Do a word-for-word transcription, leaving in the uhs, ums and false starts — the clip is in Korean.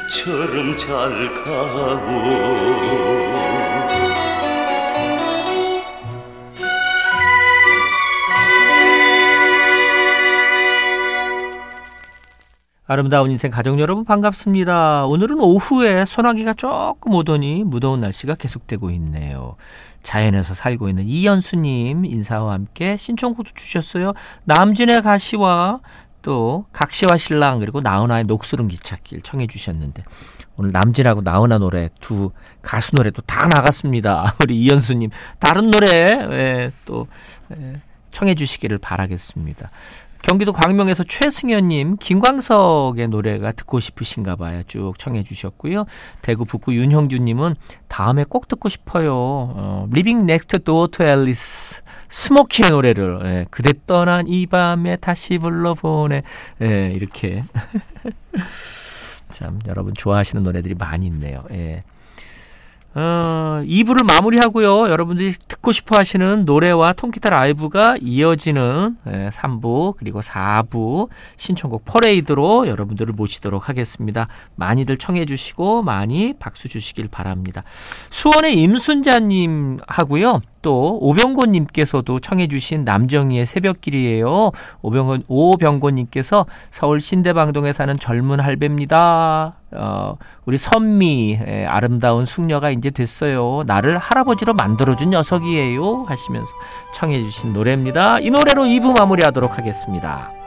처럼 잘 가고 아름다운 인생 가족 여러분 반갑습니다. 오늘은 오후에 소나기가 조금 오더니 무더운 날씨가 계속되고 있네요. 자연에서 살고 있는 이연수님 인사와 함께 신청곡도 주셨어요. 남진의 가시와 또 각시와 신랑 그리고 나훈아의 녹슬은 기찻길 청해 주셨는데 오늘 남진하고 나훈아 노래 두 가수 노래도 다 나갔습니다. 우리 이연수님 다른 노래 예, 또 예, 청해 주시기를 바라겠습니다. 경기도 광명에서 최승현님 김광석의 노래가 듣고 싶으신가 봐요. 쭉 청해 주셨고요. 대구 북구 윤형주님은 다음에 꼭 듣고 싶어요. 어, Living Next Door to Alice 스모키의 노래를 예, 그대 떠난 이 밤에 다시 불러보내 예, 이렇게 참 여러분 좋아하시는 노래들이 많이 있네요. 예. 어, 이 부를 마무리하고요. 여러분들이 듣고 싶어 하시는 노래와 통기타 라이브가 이어지는 예, 삼 부 그리고 사 부 신청곡 퍼레이드로 여러분들을 모시도록 하겠습니다. 많이들 청해 주시고 많이 박수 주시길 바랍니다. 수원의 임순자님 하고요. 또 오병곤님께서도 청해 주신 남정희의 새벽길이에요. 오병곤, 오병곤님께서 서울 신대방동에 사는 젊은 할배입니다. 어, 우리 선미 예, 아름다운 숙녀가 이제 됐어요. 나를 할아버지로 만들어준 녀석이에요 하시면서 청해 주신 노래입니다. 이 노래로 이 부 마무리하도록 하겠습니다.